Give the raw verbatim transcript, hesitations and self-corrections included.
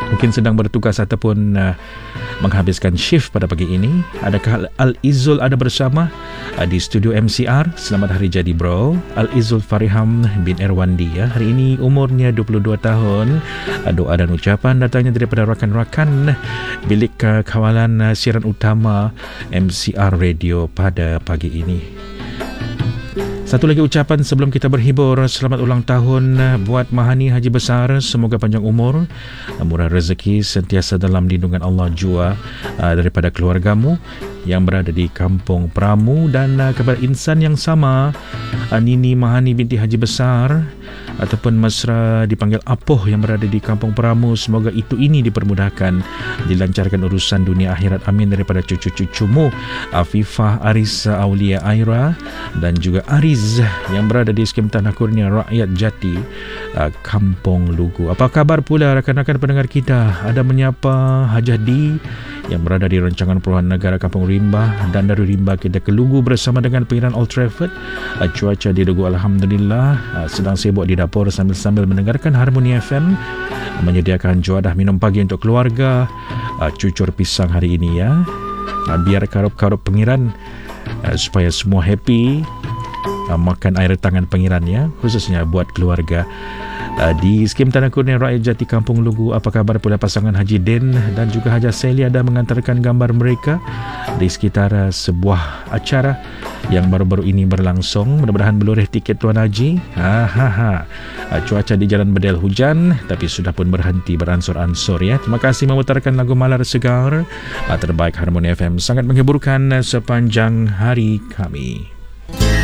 mungkin sedang bertugas ataupun uh, menghabiskan shift pada pagi ini. Adakah Al-Izul ada bersama uh, di studio M C R? Selamat hari jadi bro. Al-Izul Fariham bin Erwandi ya. Hari ini umurnya dua puluh dua tahun. Uh, doa dan ucapan datangnya daripada rakan-rakan bilik uh, kawalan uh, siaran utama M C R Radio pada pagi ini. Satu lagi ucapan sebelum kita berhibur. Selamat ulang tahun buat Mahani Haji Besar. Semoga panjang umur, murah rezeki, sentiasa dalam lindungan Allah jua uh, daripada keluargamu yang berada di Kampung Pramu, dan uh, kepada insan yang sama, uh, Nini Mahani binti Haji Besar ataupun mesra dipanggil Apoh yang berada di Kampung Pramu. Semoga itu ini dipermudahkan, dilancarkan urusan dunia akhirat, amin, daripada cucu-cucumu Afifah, Aris, Aulia, Aira dan juga Ariz yang berada di skim Tanah Kurnia Rakyat Jati, uh, Kampung Lugu. Apa kabar pula rakan-rakan pendengar kita? Ada menyapa Hajadi yang berada di rancangan Perubahan Negara Kampung Rimba, dan dari Rimba kita ke Lugu bersama dengan pengiran Old Trafford. Uh, cuaca di Lugu alhamdulillah, uh, sedang sibuk di dapur sambil-sambil mendengarkan Harmoni F M, menyediakan juadah minum pagi untuk keluarga. Uh, cucur pisang hari ini ya, uh, biar karup-karup pengiran uh, supaya semua happy. Uh, makan air tangan pengiran ya, khususnya buat keluarga. Uh, di skim Tanah Kurnia Rakyat Jati Kampung Lugu, apa kabar pula pasangan Haji Den dan juga Haja Celia ada mengantarkan gambar mereka di sekitar uh, sebuah acara yang baru-baru ini berlangsung. Mudah-mudahan meluruh tiket Tuan Haji. Ha, ha, ha. Uh, cuaca di Jalan Bedel hujan, tapi sudah pun berhenti beransur-ansur ya. Terima kasih memutarkan lagu Malar Segar uh, terbaik Harmoni F M, sangat menghiburkan uh, sepanjang hari kami.